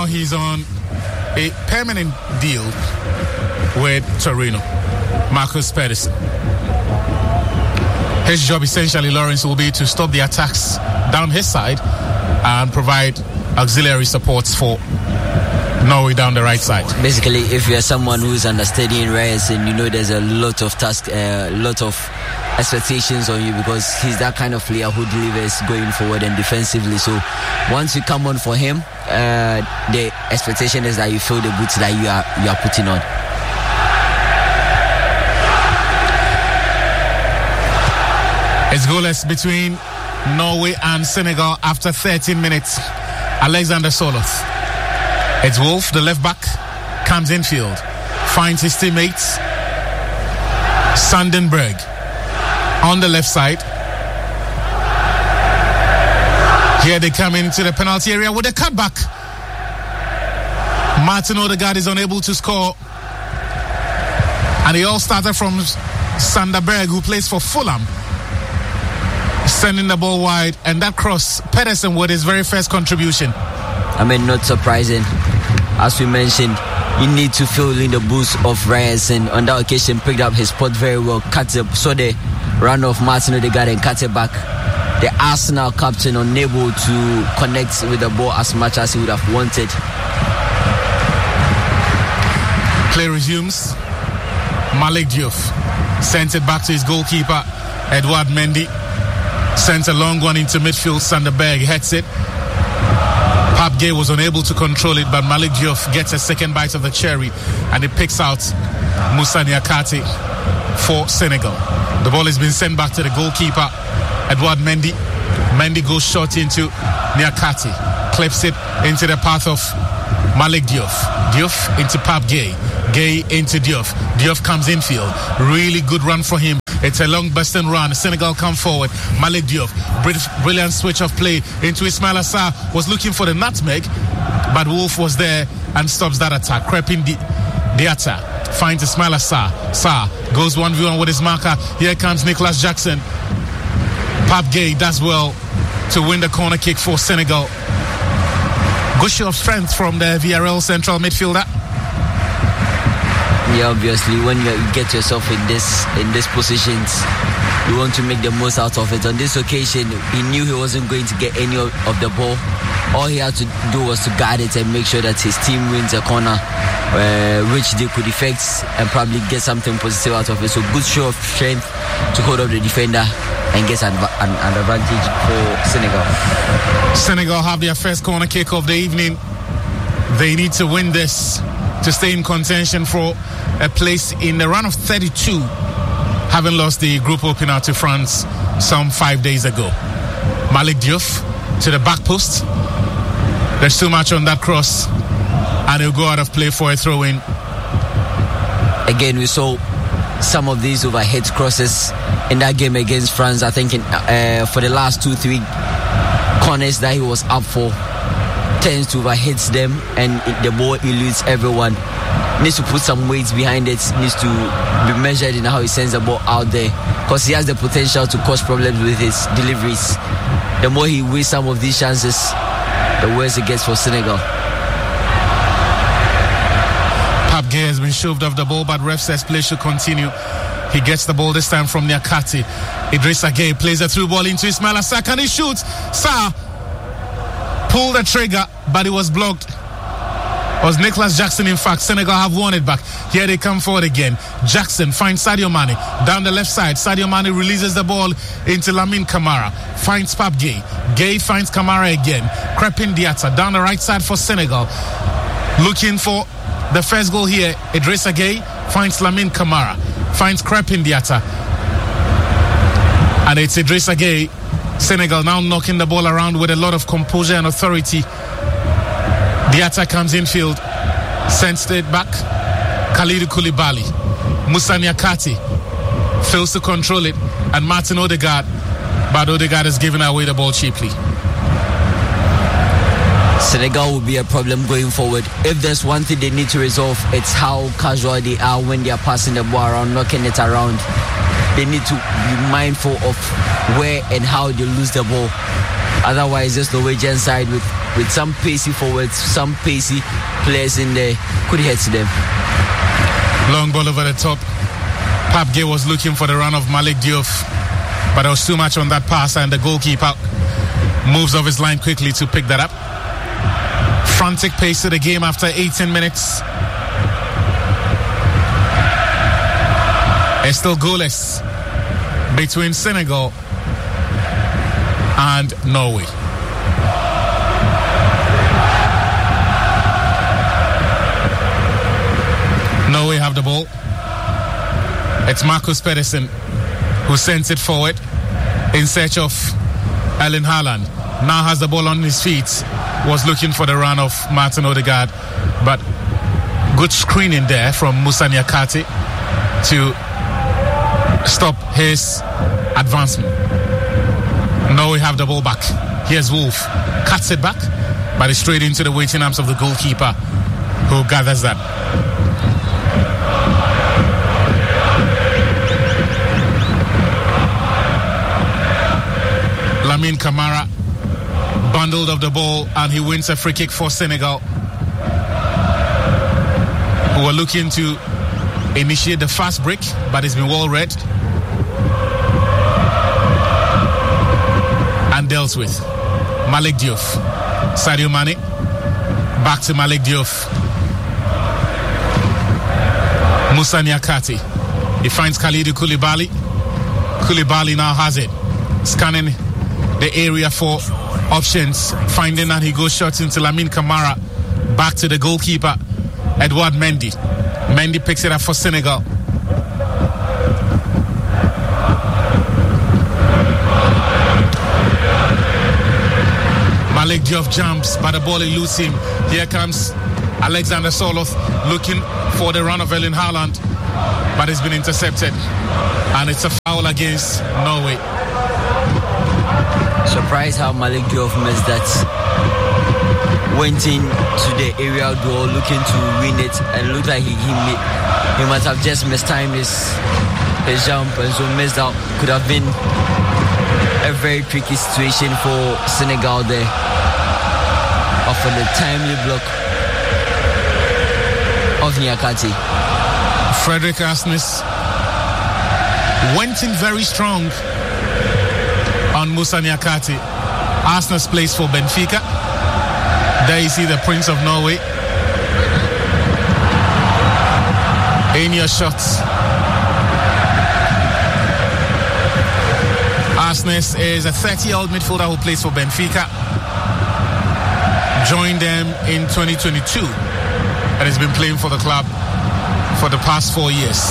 now he's on a permanent deal with Torino. Marcus Pedersen. His job essentially, Lawrence, will be to stop the attacks down his side and provide auxiliary supports for Norway down the right side. Basically, if you're someone who's understudying Reyes, and you know there's a lot of lot of expectations on you, because he's that kind of player who delivers going forward and defensively. So once you come on for him, the expectation is that you fill the boots that you are putting on. It's goalless between Norway and Senegal after 13 minutes. Alexander Soloth. It's Wolf, the left back, comes infield, finds his teammates. Sandenberg on the left side. Here they come into the penalty area with a cutback. Martin Odegaard is unable to score. And it all started from Sandenberg, who plays for Fulham, sending the ball wide, and that cross, Pedersen with his very first contribution. I mean, not surprising. As we mentioned, you need to fill in the boots of Reyes, and on that occasion picked up his spot very well, saw the run of Martin Odegaard and cut it back. The Arsenal captain unable to connect with the ball as much as he would have wanted. Play resumes. Malik Diouf sent it back to his goalkeeper, Edouard Mendy. Sent a long one into midfield. Sandenberg heads it. Pape Gueye was unable to control it, but Malik Diouf gets a second bite of the cherry, and it picks out Moussa Niakhaté for Senegal. The ball has been sent back to the goalkeeper, Edouard Mendy. Mendy goes short into Niakhaté, clips it into the path of Malik Diouf. Diouf into Pape Gueye. Gueye into Diouf. Diouf comes infield. Really good run for him. It's a long busting run. Senegal come forward. Malik Diouf, brilliant switch of play into Ismail Assar. Was looking for the nutmeg, but Wolf was there and stops that attack. Crepin Diatta finds Ismail Assar. Assar goes 1v1 with his marker. Here comes Nicholas Jackson. Pape Gueye does well to win the corner kick for Senegal. Good show of strength from the VRL central midfielder. Yeah, obviously, when you get yourself in this positions, you want to make the most out of it. On this occasion, he knew he wasn't going to get any of the ball. All he had to do was to guard it and make sure that his team wins a corner, which they could effect and probably get something positive out of it. So good show of strength to hold up the defender and get an advantage for Senegal. Senegal have their first corner kick of the evening. They need to win this to stay in contention for a place in the run of 32, having lost the group opener to France some 5 days ago. Malik Diouf to the back post. There's too much on that cross, and he'll go out of play for a throw-in. Again, we saw some of these overhead crosses in that game against France. I think for the last 2-3 corners that he was up for, tends to overhit them, and the ball eludes everyone. Needs to put some weight behind it, needs to be measured in how he sends the ball out there, because he has the potential to cause problems with his deliveries. The more he wastes some of these chances, the worse it gets for Senegal. Pape Gueye has been shoved off the ball, but ref says play should continue. He gets the ball this time from Niakhaté. Idrissa Gueye plays a through ball into Ismail Assar. Can he shoot? Sarr pulled the trigger, but it was blocked. It was Nicholas Jackson, in fact. Senegal have won it back. Here they come forward again. Jackson finds Sadio Mane down the left side. Sadio Mane releases the ball into Lamine Camara. Finds Pape Gueye. Gueye finds Camara again. Crepin Diatta down the right side for Senegal. Looking for the first goal here. Idrissa Gueye finds Lamine Camara. Finds Crepin Diatta. And it's Idrissa Gueye. Senegal now knocking the ball around with a lot of composure and authority. Diatta comes infield, sends it back. Kalidou Koulibaly, Moussa Niakhaté fails to control it, and Martin Odegaard, but Odegaard has given away the ball cheaply. Senegal will be a problem going forward. If there's one thing they need to resolve, it's how casual they are when they are passing the ball around, knocking it around. They need to be mindful of where and how they lose the ball. Otherwise, this Norwegian side with with some pacey forwards, some pacey players in there, could hit them. Long ball over the top. Pape Gueye was looking for the run of Malik Diouf, but there was too much on that pass, and the goalkeeper moves off his line quickly to pick that up. Frantic pace to the game after 18 minutes. It's still goalless between Senegal and Norway. Norway have the ball. It's Marcus Pedersen who sends it forward in search of Erling Haaland. Now has the ball on his feet. Was looking for the run of Martin Odegaard, but good screening there from Moussa Niakhaté to stop his advancement. Norway have the ball back. Here's Wolf. Cuts it back, but it's straight into the waiting arms of the goalkeeper, who gathers that. Lamine Camara bundled up the ball, and he wins a free kick for Senegal, who are looking to initiate the fast break, but it's been well read and dealt with. Malik Diouf, Sadio Mane, back to Malik Diouf. Moussa Niakhaté, he finds Kalidou Koulibaly. Koulibaly now has it, scanning the area for options, finding that he goes shots into Lamine Camara. Back to the goalkeeper, Edouard Mendy. Mendy picks it up for Senegal. Malik Diouf jumps, but the ball eludes him. Here comes Alexander Soloth looking for the run of Erling Haaland, but it's been intercepted, and it's a foul against Norway. Surprised how Malik Diouf missed that. Went into the aerial duel looking to win it, and looked like he must have just mistimed his jump, and so missed out. Could have been a very tricky situation for Senegal there. Off of the timely block of Niakhaté. Frederick Asnes went in very strong on Moussa Niakhaté. Asnes plays for Benfica. There you see the Prince of Norway. In your shots. Asnes is a 30-year-old midfielder who plays for Benfica. Joined them in 2022 and has been playing for the club for the past 4 years.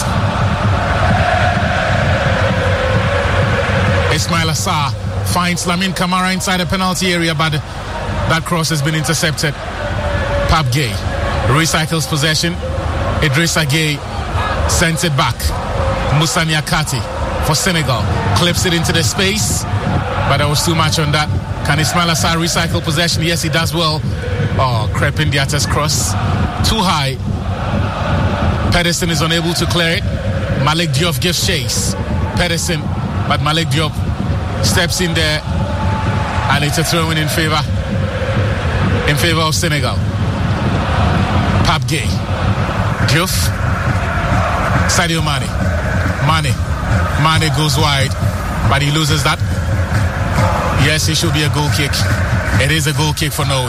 Ismail Assar finds Lamine Camara inside the penalty area, but that cross has been intercepted. Pape Gueye recycles possession. Idrissa Gueye sends it back. Moussa Niakhaté for Senegal clips it into the space, but there was too much on that. Can Ismail Assar recycle possession? Yes, he does well. Oh, Crepin Diata's cross too high. Pedersen is unable to clear it. Malik Diouf gives chase. Pedersen, but Malik Diouf steps in there, and it's a throw-in in favor of Senegal. Pape Gueye, Diouf, Sadio Mane. Mane goes wide, but he loses that. Yes, it should be a goal kick. It is a goal kick for Norway.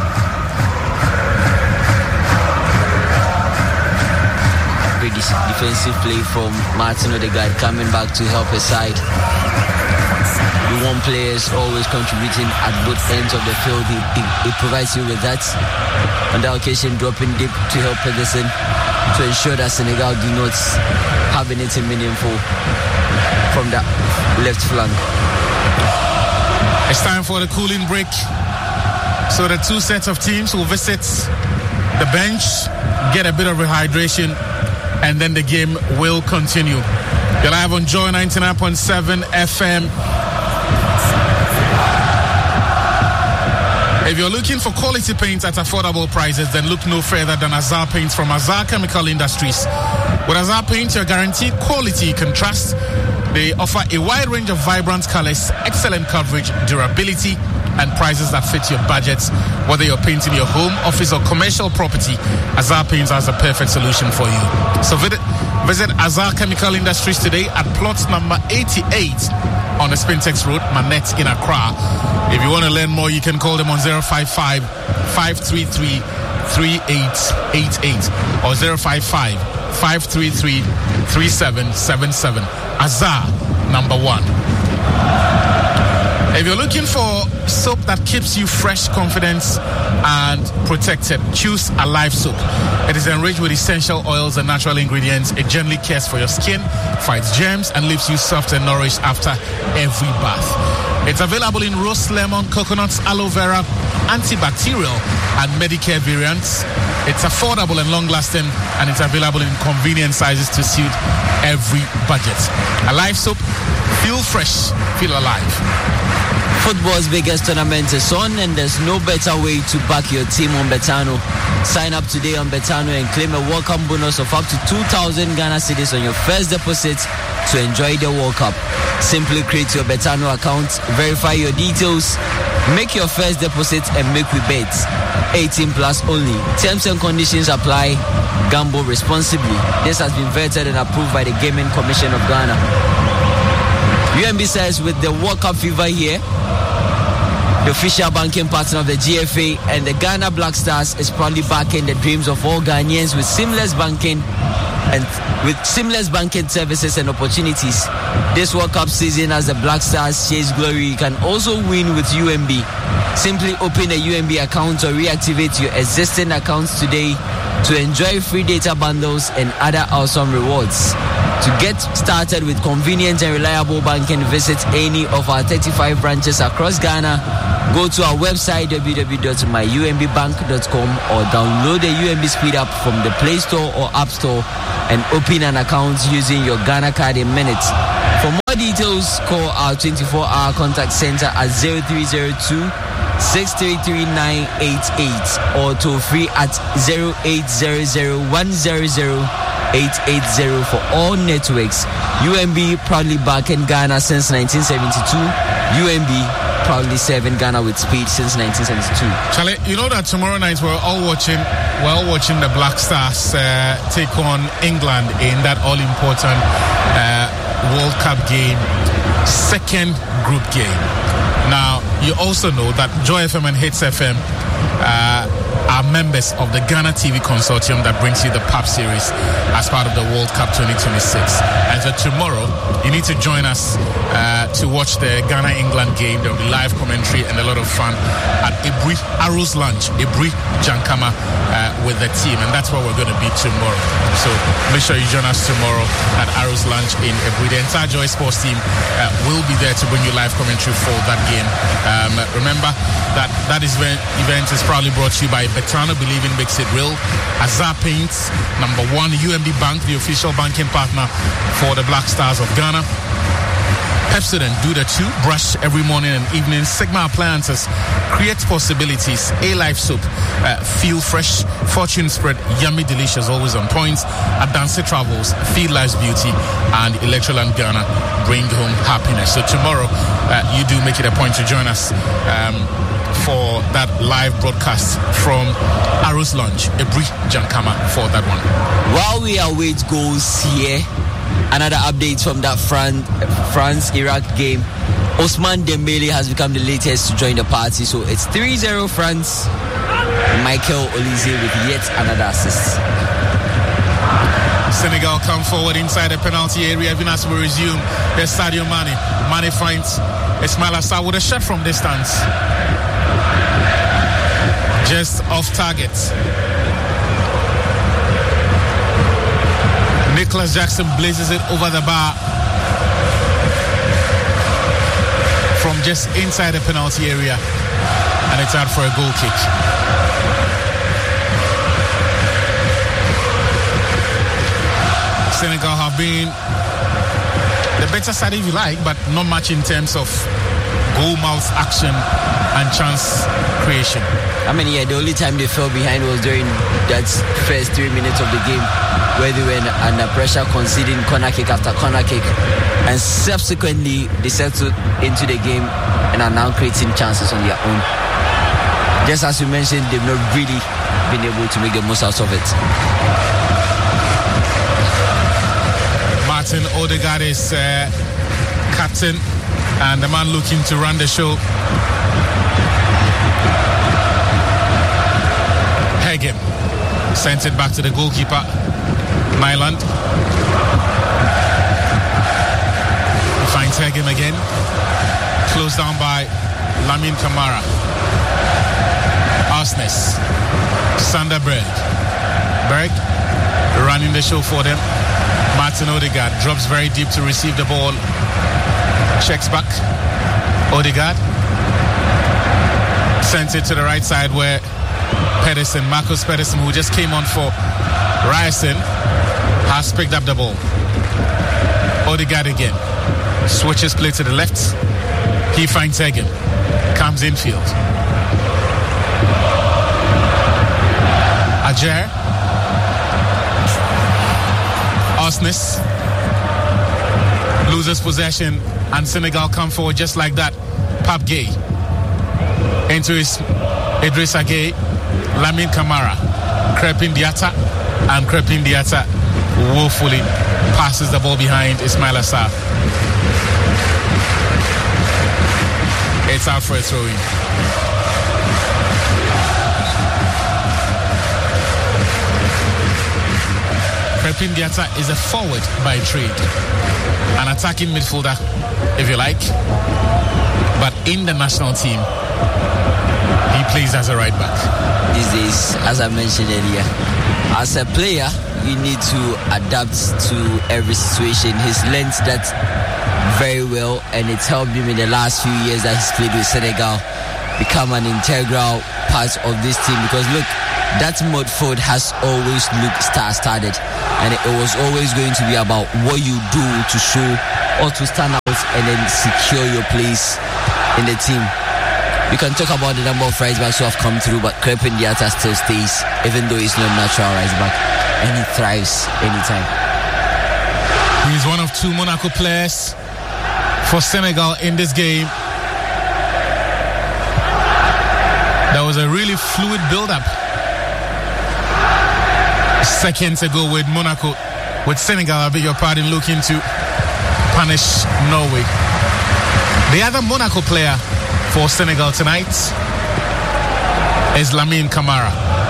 Great defensive play from Martin Odegaard coming back to help his side. The one player is always contributing at both ends of the field. He provides you with that. On that occasion, dropping deep to help Pedersen to ensure that Senegal do not have anything meaningful from that left flank. It's time for the cooling break. So the two sets of teams will visit the bench, get a bit of rehydration, and then the game will continue. You're live on Joy 99.7 FM. If you're looking for quality paints at affordable prices, then look no further than Azar Paints from Azar Chemical Industries. With Azar Paints, you're guaranteed quality, contrast. They offer a wide range of vibrant colors, excellent coverage, durability, and prices that fit your budgets. Whether you're painting your home, office, or commercial property, Azar Paints has the perfect solution for you. So visit Azar Chemical Industries today at plot number 88 on the Spintex Road, Manette in Accra. If you want to learn more, you can call them on 055-533-3888 or 055-533-3777. Azar, number 1. If you're looking for soap that keeps you fresh, confident, and protected, choose Alive Soap. It is enriched with essential oils and natural ingredients. It gently cares for your skin, fights germs, and leaves you soft and nourished after every bath. It's available in rose lemon, coconuts, aloe vera, antibacterial, and Medicare variants. It's affordable and long-lasting, and it's available in convenient sizes to suit every budget. Alive Soap, feel fresh, feel alive. Football's biggest tournament is on, and there's no better way to back your team on Betano. Sign up today on Betano and claim a welcome bonus of up to 2,000 Ghana cedis on your first deposit to enjoy the World Cup. Simply create your Betano account, verify your details, make your first deposit, and make we bet. 18 plus only. Terms and conditions apply. Gamble responsibly. This has been vetted and approved by the Gaming Commission of Ghana. UMB says with the World Cup fever here, the official banking partner of the GFA, and the Ghana Black Stars is proudly backing the dreams of all Ghanaians with seamless banking services and opportunities. This World Cup season, as the Black Stars chase glory, you can also win with UMB. Simply open a UMB account or reactivate your existing accounts today to enjoy free data bundles and other awesome rewards. To get started with convenient and reliable banking, visit any of our 35 branches across Ghana. Go to our website www.myumbank.com or download the UMB Speed app from the Play Store or App Store and open an account using your Ghana card in minutes. For more details, call our 24-hour contact center at 0302-633-988 or toll free at 0800-100-880 for all networks. UMB proudly backing Ghana since 1972. UMB proudly serving Ghana with speed since 1972. Charlie, you know that tomorrow night we're all watching the Black Stars take on England in that all-important World Cup game, second group game. Now, you also know that Joy FM and Hits FM are members of the Ghana TV Consortium that brings you the PAP series as part of the World Cup 2026. And so tomorrow, you need to join us to watch the Ghana-England game. There will be live commentary and a lot of fun at Ebri Arrow's Lunch, Ebri Jankama, with the team. And that's where we're going to be tomorrow. So make sure you join us tomorrow at Arrow's Lunch in Ebri. The entire Joy Sports team will be there to bring you live commentary for that game. Remember that event is proudly brought to you by Betano. Believing makes it real. Azar Paints, number 1, UMB Bank, the official banking partner for the Black Stars of Ghana. Pepsodent, do the 2, brush every morning and evening. Sigma Appliances, create possibilities. A-Life Soap, feel fresh. Fortune Spread, yummy, delicious, always on point. Adanse Travels, feel life's beauty. And Electroland Ghana, bring home happiness. So tomorrow, you do make it a point to join us for that live broadcast from Arrow's Lunch, Ebri Jankama, for that one. While we await goals here, another update from that France-Iraq game. Ousmane Dembele has become the latest to join the party, so it's 3-0 France. Michael Olise with yet another assist. Senegal come forward inside the penalty area even as we resume the Sadio Mane. Mane finds Ismail Assar with a shot from distance. Just off target. Nicholas Jackson blazes it over the bar from just inside the penalty area, and it's out for a goal kick. Senegal have been the better side if you like, but not much in terms of goal mouth action and chance creation. I mean, yeah, the only time they fell behind was during that first 3 minutes of the game, where they were under pressure, conceding corner kick after corner kick, and subsequently they settled into the game and are now creating chances on their own. Just as you mentioned, they've not really been able to make the most out of it. Martin Odegaard is captain and the man looking to run the show. Hegem sent it back to the goalkeeper, Nyland. He finds Hegem again. Closed down by Lamine Camara. Arsnes. Sander Berg. Berg running the show for them. Martin Odegaard drops very deep to receive the ball. Checks back. Odegaard sends it to the right side where Pedersen, Marcus Pedersen, who just came on for Ryerson, has picked up the ball. Odegaard again. Switches play to the left. He finds Hegem. Comes infield. Ajer. Arsnes loses possession and Senegal come forward just like that. Pape Gueye into his Idrissa Gueye. Lamine Camara, Crepin Diatta, and Crepin Diatta woefully passes the ball behind Ismaila Sarr. It's out for a throw-in. Crepin Diatta is a forward by trade, an attacking midfielder, if you like, but in the national team, he plays as a right back. These days, as I mentioned earlier, as a player, you need to adapt to every situation. He's learned that very well, and it's helped him in the last few years that he's played with Senegal become an integral part of this team. Because look, that midfield has always looked star-studded, and it was always going to be about what you do to show or to stand out and then secure your place in the team. You can talk about the number of right backs who have come through, but Crepin Diatta still stays, even though he's not natural right back, and he thrives anytime. He's one of two Monaco players for Senegal in this game. There was a really fluid build-up seconds ago with Monaco, with Senegal, I beg your pardon, looking to punish Norway. The other Monaco player for Senegal tonight is Lamine Camara.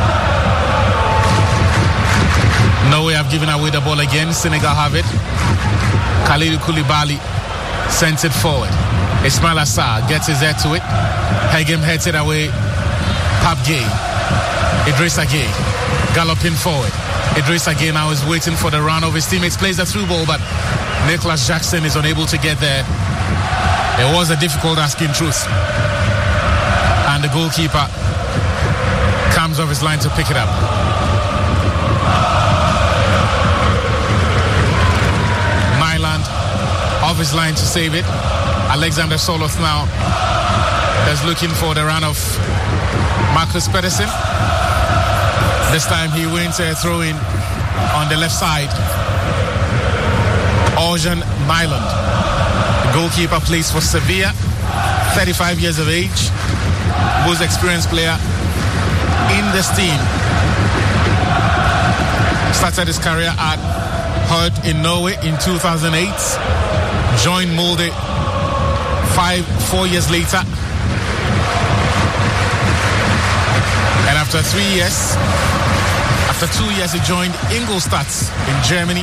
Norway have given away the ball again. Senegal have it. Kalidou Koulibaly sends it forward. Ismaila Sarr gets his head to it. Hegem heads it away. Pape Gueye. Idrissa Gueye galloping forward. Idrissa Gueye now is waiting for the run of his teammates. Plays the through ball, but Nicholas Jackson is unable to get there. It was a difficult ask in truth. And the goalkeeper comes off his line to pick it up. Nyland off his line to save it. Alexander Soloth now is looking for the run of Marcus Pedersen. This time he wins a throw-in on the left side. Orjan Nyland, the goalkeeper, plays for Sevilla, 35 years of age, most experienced player in this team. Started his career at Herd in Norway in 2008. Joined Molde 4 years later. And after 2 years, he joined Ingolstadt in Germany.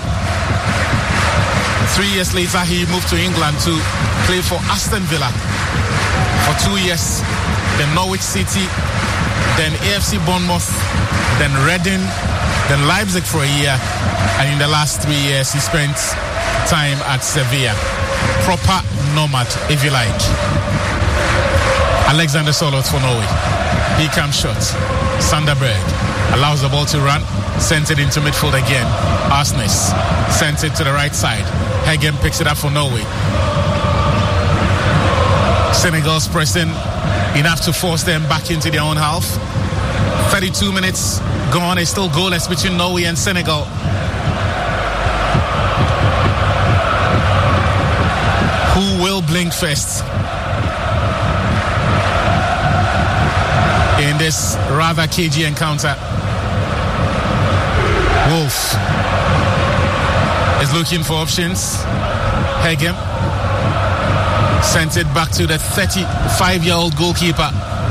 3 years later, he moved to England to play for Aston Villa for 2 years, then Norwich City, then AFC Bournemouth, then Reading, then Leipzig for a year, and in the last 3 years, he spent time at Sevilla. Proper nomad, if you like. Alexander Soloth for Norway. He comes short. Sander Berg allows the ball to run, sends it into midfield again. Arsnes sends it to the right side. Hegem picks it up for Norway. Senegal's pressing enough to force them back into their own half. 32 minutes gone. It's still goalless between Norway and Senegal. Who will blink first in this rather cagey encounter? Wolf is looking for options. Hegem sent it back to the 35-year-old goalkeeper.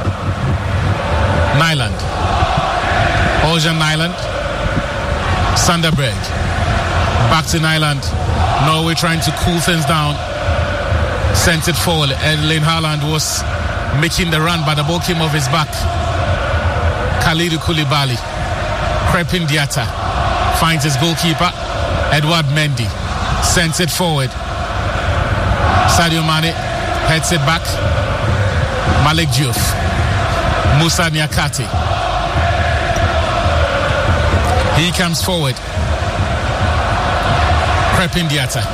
Nyland. Ojan Nyland. Sanderberg. Back to Nyland. Norway trying to cool things down. Sent it forward. Erling Haaland was making the run, but the ball came off his back. Kalidou Koulibaly. Crepin Diatta finds his goalkeeper. Edouard Mendy sends it forward. Sadio Mane heads it back. Malik Diouf. Moussa Niakate. He comes forward. Crepin Diatta.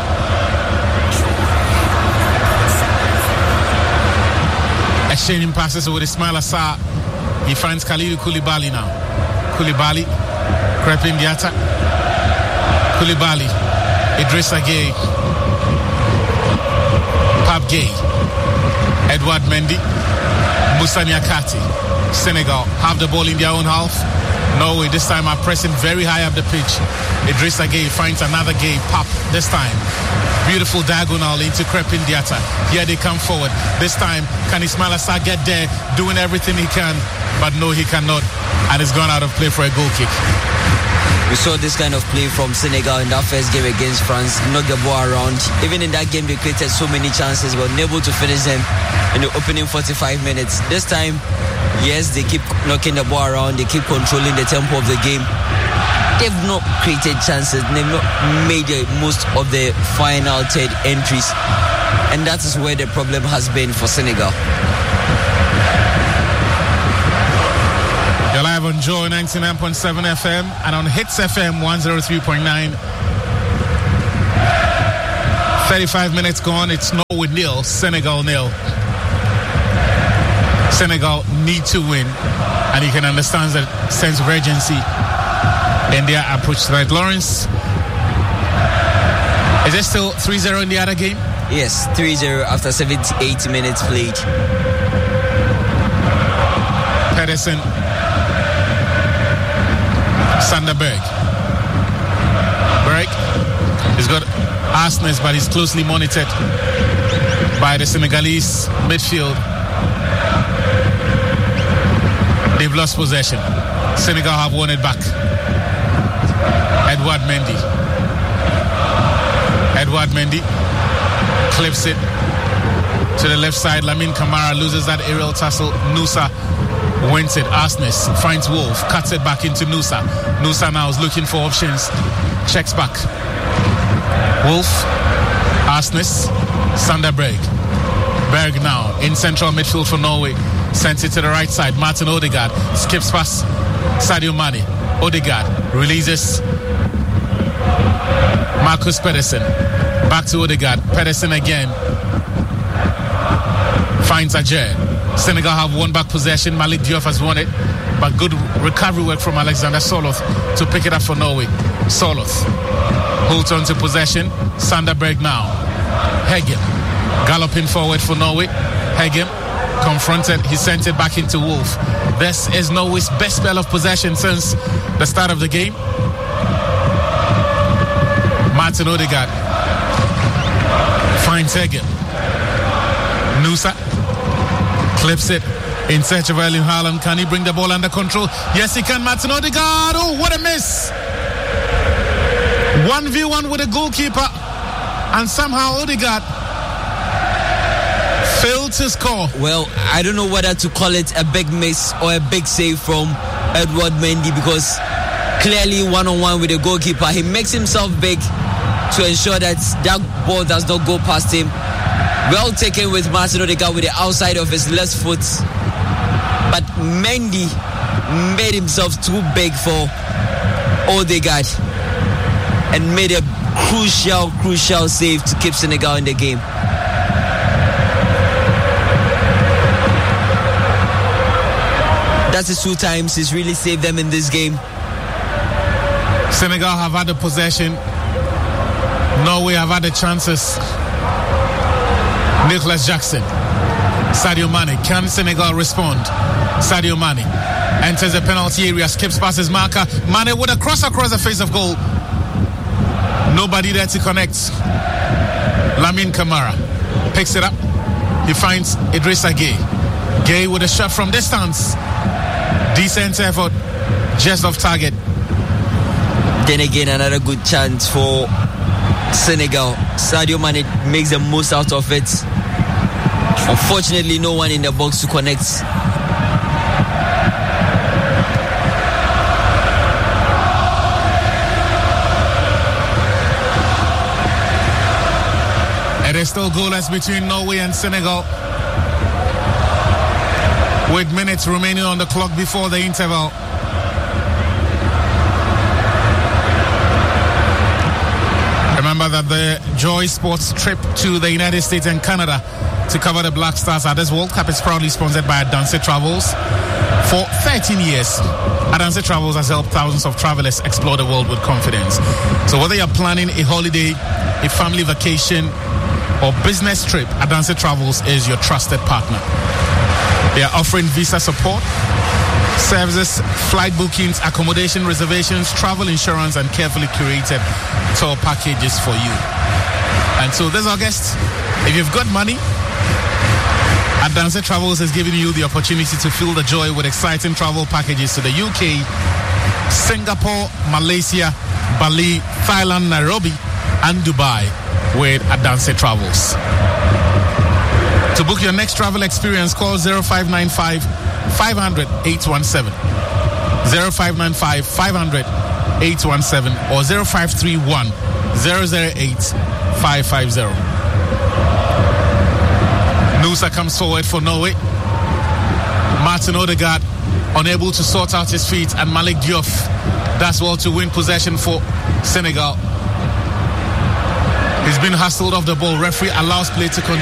Exchanging passes with Ismail Assar. He finds Kalidou Koulibaly now. Koulibaly. Crepin Diatta. Koulibaly. Idrissa Gueye. Pape Gueye. Edouard Mendy. Moussa Niakate. Senegal have the ball in their own half. Norway this time are pressing very high up the pitch. Idrissa Gueye finds another Gueye. Pape this time. Beautiful diagonal into Crepin Diatta. Here they come forward. This time, can Ismail Assar get there, doing everything he can? But no, he cannot. And it's gone out of play for a goal kick. We saw this kind of play from Senegal in that first game against France. Knocked the ball around. Even in that game, they created so many chances, but unable to finish them in the opening 45 minutes. This time, yes, they keep knocking the ball around. They keep controlling the tempo of the game. They've not created chances. They've not made the most of the final third entries. And that is where the problem has been for Senegal. You're live on Joy 99.7 FM and on Hits FM 103.9. 35 minutes gone. It's Norway 0, Senegal 0. Senegal need to win, and you can understand that sense of urgency in their approach tonight. Lawrence, is it still 3-0 in the other game? Yes, 3-0 after 78 minutes played. Pedersen. Sanderberg. Berg. He's got arsenals, but he's closely monitored by the Senegalese midfield. They've lost possession. Senegal have won it back. Edouard Mendy. Edouard Mendy clips it to the left side. Lamine Camara loses that aerial tussle. Nusa wins it. Arsnes finds Wolf, cuts it back into Nusa. Nusa now is looking for options. Checks back. Wolf, Arsnes, Sanderberg. Berg now in central midfield for Norway. Sends it to the right side. Martin Odegaard skips past Sadio Mane. Odegaard releases Marcus Pedersen. Back to Odegaard. Pedersen again. Finds Ajer. Senegal have won back possession. Malik Diouf has won it. But good recovery work from Alexander Soloth to pick it up for Norway. Soloth holds on to possession. Sanderberg now. Hegem galloping forward for Norway. Hegem confronted. He sent it back into Wolf. This is Norway's best spell of possession since the start of the game. Martin Odegaard finds Hegem. Nusa clips it in search of Erling Haaland. Can he bring the ball under control? Yes, he can. Martin Odegaard. Oh, what a miss. 1v1 with a goalkeeper. And somehow Odegaard failed to score. Well, I don't know whether to call it a big miss or a big save from Edouard Mendy, because clearly one-on-one with the goalkeeper, he makes himself big to ensure that that ball does not go past him. Well taken with Martin Odegaard with the outside of his left foot. But Mendy made himself too big for Odegaard and made a crucial save to keep Senegal in the game. That's his 2 times. He's really saved them in this game. Senegal have had the possession. Norway have had the chances. Nicholas Jackson. Sadio Mane. Can Senegal respond? Sadio Mane enters the penalty area, skips past his marker. Mane with a cross across the face of goal. Nobody there to connect. Lamine Camara picks it up. He finds Idrissa Gueye. Gueye with a shot from distance. Decent effort, just off target. Then again, another good chance for Senegal. Sadio Mane makes the most out of it. Unfortunately, no one in the box to connect. It is still goalless between Norway and Senegal, with minutes remaining on the clock before the interval. Remember that the Joy Sports trip to the United States and Canada to cover the Black Stars at this World Cup is proudly sponsored by Adanse Travels. For 13 years, Adanse Travels has helped thousands of travelers explore the world with confidence. So whether you're planning a holiday, a family vacation, or business trip, Adanse Travels is your trusted partner. They are offering visa support, services, flight bookings, accommodation reservations, travel insurance, and carefully curated tour packages for you. And so this August, if you've got money, Adanse Travels is giving you the opportunity to feel the joy with exciting travel packages to the UK, Singapore, Malaysia, Bali, Thailand, Nairobi, and Dubai with Adanse Travels. To book your next travel experience, call 0595 500 817, 0595 500 817, or 0531 008 550. Nusa comes forward for Norway. Martin Odegaard unable to sort out his feet, and Malik Diouf does well to win possession for Senegal. He's been hustled off the ball. Referee allows play to continue.